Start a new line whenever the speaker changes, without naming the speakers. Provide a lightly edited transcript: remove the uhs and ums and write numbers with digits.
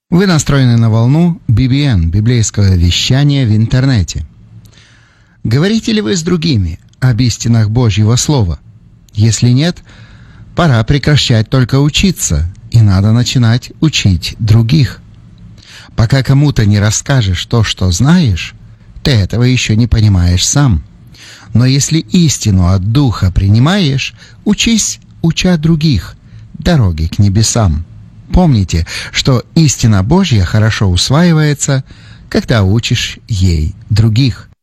Вы настроены на волну BBN, библейское вещание в интернете. Говорите ли вы с другими об истинах Божьего Слова? Если нет, пора прекращать только учиться, и надо начинать учить других. Пока кому-то не расскажешь то, что знаешь, ты этого еще не понимаешь сам. Но если истину от Духа принимаешь, учись, уча других, дороги к небесам. Помните, что истина Божья хорошо усваивается, когда учишь ей других.